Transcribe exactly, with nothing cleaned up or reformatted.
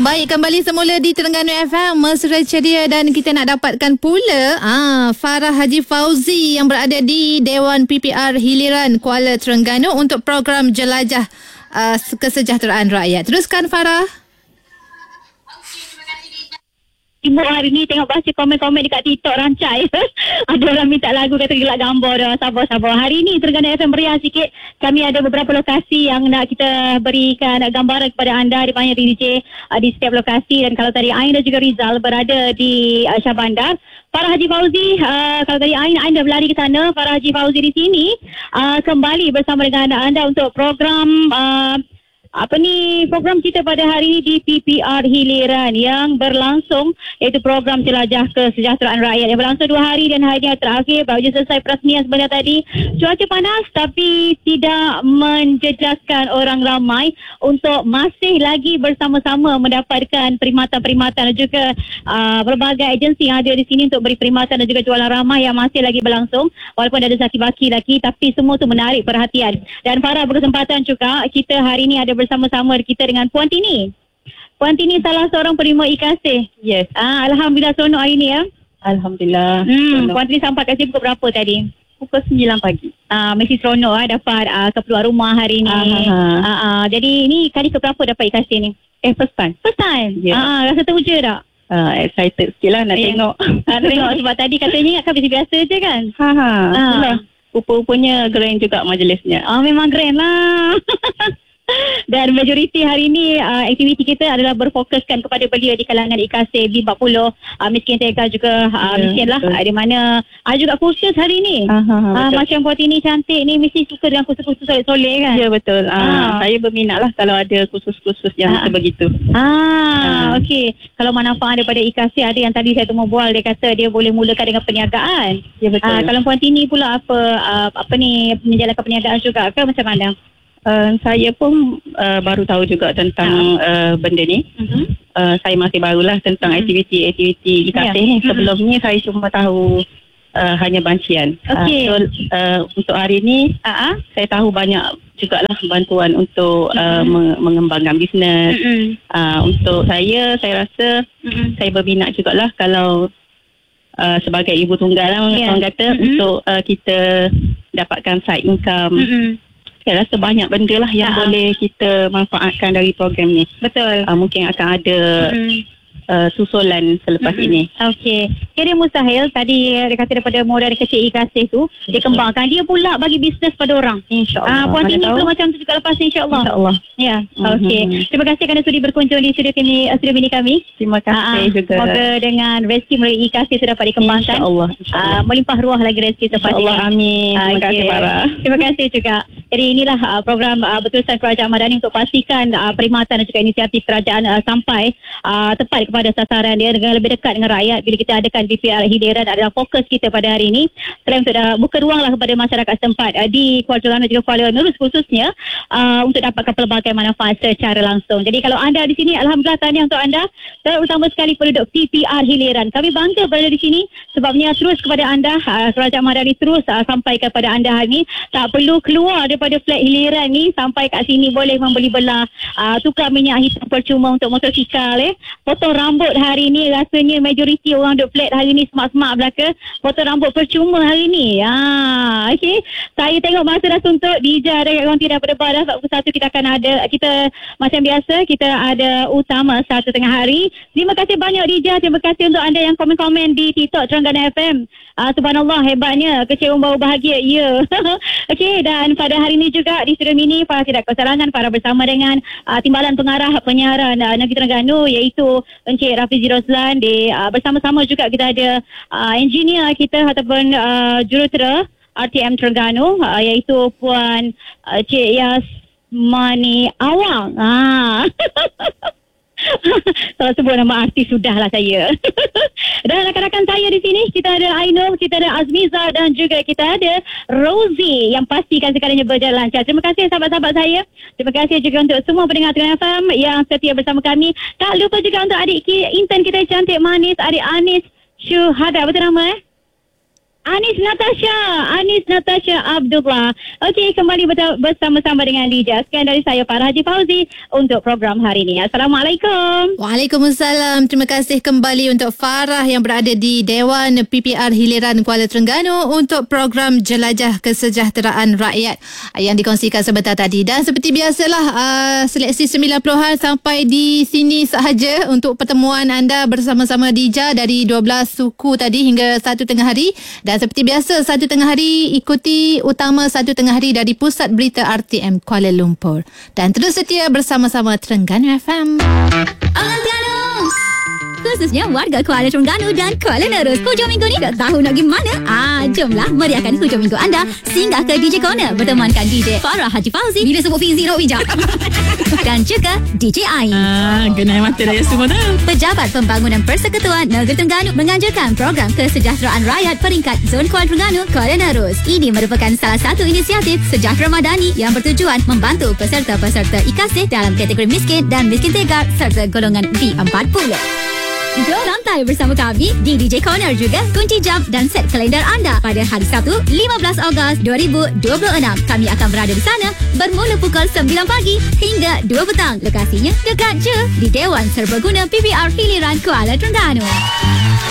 Baik, kembali semula di Terengganu F M, mesra ceria, dan kita nak dapatkan pula ah, Farah Haji Fauzi yang berada di Dewan P P R Hiliran Kuala Terengganu untuk program Jelajah uh, Kesejahteraan Rakyat. Teruskan Farah. Timur hari ni tengok baca komen-komen dekat TikTok rancai. Ada orang minta lagu, kata gelak gambar dah. Sabar-sabar. Hari ni Terengganu F M meriah sikit. Kami ada beberapa lokasi yang nak kita berikan gambaran kepada anda di banyak D J uh, di setiap lokasi. Dan kalau tadi Ain dan juga Rizal berada di uh, Shah Bandar, Farah Haji Fauzi, uh, kalau tadi Ain, Ain dah berlari ke sana. Farah Haji Fauzi di sini uh, kembali bersama dengan anda, anda untuk program uh, apa ni program kita pada hari ini di P P R Hiliran yang berlangsung, iaitu program Jelajah Kesejahteraan Rakyat yang berlangsung dua hari, dan hari ini terakhir baru je selesai perasmian sebentar tadi. Cuaca panas tapi tidak menjejaskan orang ramai untuk masih lagi bersama-sama mendapatkan perkhidmatan-perkhidmatan dan juga uh, berbagai agensi yang ada di sini untuk beri perkhidmatan dan juga jualan ramah yang masih lagi berlangsung, walaupun ada saki baki lagi, tapi semua tu menarik perhatian. Dan Farah berkesempatan juga, kita hari ini ada bersama-sama kita dengan Puan Tini. Puan Tini salah seorang penerima I K A S E. Yes. Ah, Alhamdulillah seronok hari ni ya. Alhamdulillah. Hmm, Puan Tini sampai kat sini pukul berapa tadi? Pukul sembilan pagi. Ah, mesti seronok ah dapat ah, keperluan rumah hari ni. Ah, ah, jadi ni kali ke berapa dapat I K A S E ni? Eh, first time. First time? Yeah. Ah, rasa teruja tak? Uh, excited sikit lah nak yeah. tengok. Ah, tengok sebab tadi katanya kan biasa-biasa je kan? Ha ha. Ah. Rupa-rupanya grand juga majlisnya. Ah, memang grand lah. Dan majoriti hari ini uh, aktiviti kita adalah berfokuskan kepada belia di kalangan I K A S E B empat puluh, uh, miskin teka juga uh, yeah, miskin lah, uh, di mana ada uh, juga kursus hari ni. uh, uh, macam Puan Tini cantik ni mesti suka dengan kursus-kursus soleh-soleh kan? Ya, betul. uh, uh. Saya berminat lah kalau ada kursus-kursus yang uh. begitu. Ah, uh. Okey. Kalau manfaat daripada I K A S E, ada yang tadi saya temu bual, dia kata dia boleh mulakan dengan perniagaan. Ya, betul. uh, Kalau Puan Tini pula apa uh, apa ni menjalankan perniagaan juga ke macam mana? Uh, saya pun uh, baru tahu juga tentang uh, benda ni. Uh-huh. Uh, saya masih barulah tentang uh-huh. aktiviti-aktiviti I K A S E. Yeah. Sebelum uh-huh. ni saya cuma tahu uh, hanya bancian. Okay. Uh, so uh, untuk hari ni uh-huh. saya tahu banyak jugalah bantuan untuk uh-huh. uh, mengembangkan bisnes. Uh-huh. Uh, untuk saya, saya rasa uh-huh. saya berminat jugalah kalau uh, sebagai ibu tunggal lah, yeah. orang kata, uh-huh. untuk uh, kita dapatkan side income. Uh-huh. Saya rasa banyak benda lah yang uh-huh. boleh kita manfaatkan dari program ni. Betul. Uh, mungkin akan ada mm-hmm. uh, susulan selepas mm-hmm. ini. Okey. Kira mustahil tadi dia kata daripada modal kecil I K A S E tu, dia kembangkan. Dia pula bagi bisnes pada orang. InsyaAllah. Uh, Puan Tini pula macam tu juga lepas ni insyaAllah. InsyaAllah. Ya. Okey. Mm-hmm. Terima kasih kerana sudi berkunjung di studio kini, studio mini kami. Terima kasih uh-huh. juga. Semoga dengan rezeki melalui I K A S E sudah dapat dikembangkan. InsyaAllah. Insya uh, melimpah ruah lagi rezeki selepas ini. InsyaAllah. Amin. Uh, Terima okay. kasih Farah. Terima kasih juga. Jadi inilah uh, program uh, Betulan Kerajaan Madani untuk pastikan uh, perkhidmatan dan juga inisiatif kerajaan uh, sampai uh, tepat kepada sasaran dia dengan lebih dekat dengan rakyat. Bila kita adakan P P R Hiliran adalah fokus kita pada hari ini. Selain untuk uh, buka ruanglah kepada masyarakat setempat uh, di Kuala Terengganu dan juga Kuala Nerus khususnya uh, untuk dapatkan pelbagai manfaat secara langsung. Jadi kalau anda di sini, alhamdulillah tahniah untuk anda, terutama sekali penduduk P P R Hiliran. Kami bangga berada di sini sebabnya terus kepada anda uh, Kerajaan Madani terus uh, sampai kepada anda hari ini. Tak perlu keluar daripada flat Hiliran ni, sampai kat sini boleh membeli belah, uh, tukar minyak hitam percuma untuk motosikal, eh. Potong rambut hari ni rasanya majoriti orang duduk flat hari ni smart-smart belaka. Potong rambut percuma hari ni. Ah, okey. Saya tengok masa dah suntuk, Dija ada kat kaunti daripada pada empat puluh satu kita akan ada, kita macam biasa kita ada utama satu tengah hari. Terima kasih banyak Dija, terima kasih untuk anda yang komen-komen di TikTok Terengganu F M. Uh, subhanallah, hebatnya, kecewa bawa bahagia. Ya. Yeah. Okey, dan pada hari ini juga di studio mini para tidak kesalangan para bersama dengan uh, Timbalan Pengarah Penyiaran uh, Negeri Terengganu, iaitu Encik Rafizi Roslan. Di uh, bersama-sama juga kita ada uh, engineer kita ataupun uh, jurutera R T M Terengganu, uh, iaitu Puan uh, Cik Yasmani Awang. Ah. Kalau sebut nama artis sudahlah saya. Dan rakan-rakan saya di sini, kita ada Ainul, kita ada Azmiza dan juga kita ada Rosie yang pastikan segalanya berjalan lancar. Terima kasih sahabat-sahabat saya. Terima kasih juga untuk semua pendengar Terengganu F M yang setia bersama kami. Tak lupa juga untuk adik intern kita cantik manis, adik Anis Syuhada. Betul nama eh? Anis Natasha, Anis Natasha Abdullah. Okey, kembali bersama-sama dengan Lija. Sekian dari saya Farah Haji Fauzi untuk program hari ini. Assalamualaikum. Waalaikumsalam. Terima kasih kembali untuk Farah yang berada di Dewan P P R Hiliran Kuala Terengganu untuk program Jelajah Kesejahteraan Rakyat yang dikongsikan sebentar tadi. Dan seperti biasalah, uh, seleksi sembilan puluhan sampai di sini sahaja untuk pertemuan anda bersama-sama Lija dari dua belas suku tadi hingga satu tengah hari. Dan seperti biasa, satu tengah hari ikuti utama satu tengah hari dari Pusat Berita R T M Kuala Lumpur. Dan terus setia bersama-sama Terengganu F M. Khususnya warga Kuala Terengganu dan Kuala Nerus. Hujung minggu ni tak tahu nak pergi mana? Ah, jomlah meriahkan hujung minggu anda. Singgah ke D J Corner bertemankan D J Farah Haji Fauzi. Bila sebut Fizi nak bijak. Dan juga D J Ain. Ah, genai mata raya semua tu. Pejabat Pembangunan Persekutuan Negeri Terengganu menganjurkan program kesejahteraan rakyat peringkat Zon Kuala Terengganu, Kuala Nerus. Ini merupakan salah satu inisiatif sejahtera madani yang bertujuan membantu peserta-peserta I K A S dalam kategori miskin dan miskin tegar serta golongan B empat puluh. Jom santai bersama kami di D J Corner juga. Kunci jam dan set kalender anda pada hari Sabtu lima belas Ogos dua ribu dua puluh enam. Kami akan berada di sana bermula pukul sembilan pagi hingga dua petang. Lokasinya dekat je di Dewan Serbaguna P P R Hiliran Kuala Terengganu.